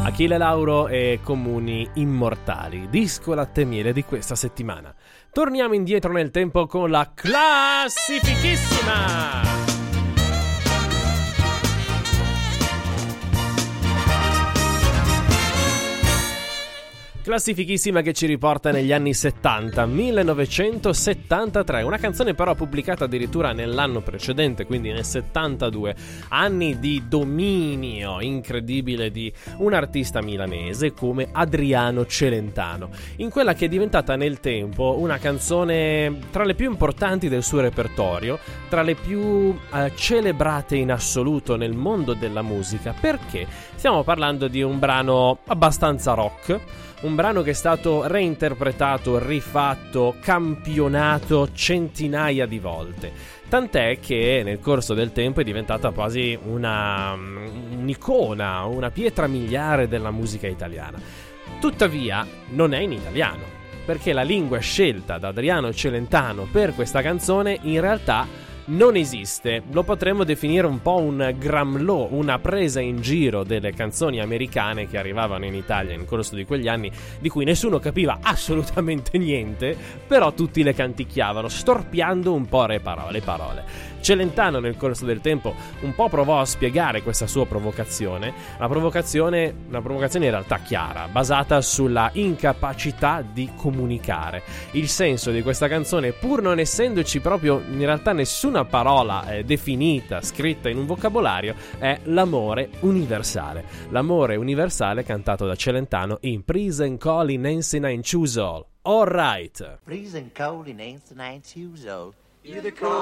Achille Lauro e Comuni Immortali, disco latte e miele di questa settimana. Torniamo indietro nel tempo con la classifichissima. Classifichissima che ci riporta negli anni 70, 1973, una canzone però pubblicata addirittura nell'anno precedente, quindi nel 72, anni di dominio incredibile di un artista milanese come Adriano Celentano, in quella che è diventata nel tempo una canzone tra le più importanti del suo repertorio, tra le più celebrate in assoluto nel mondo della musica, perché stiamo parlando di un brano abbastanza rock, un brano che è stato reinterpretato, rifatto, campionato centinaia di volte. Tant'è che nel corso del tempo è diventata quasi un'icona, una pietra miliare della musica italiana. Tuttavia non è in italiano, perché la lingua scelta da Adriano Celentano per questa canzone in realtà non esiste. Lo potremmo definire un po' un gramlò, una presa in giro delle canzoni americane che arrivavano in Italia nel corso di quegli anni, di cui nessuno capiva assolutamente niente, però tutti le canticchiavano, storpiando un po' le parole. Celentano nel corso del tempo un po' provò a spiegare questa sua provocazione, una provocazione in realtà chiara, basata sulla incapacità di comunicare. Il senso di questa canzone, pur non essendoci proprio in realtà nessuna parola definita, scritta in un vocabolario, è l'amore universale. L'amore universale cantato da Celentano in Prisen Call in Nancy Nine Chusol. All right. Prisen Call in Nancy Nine Chusol.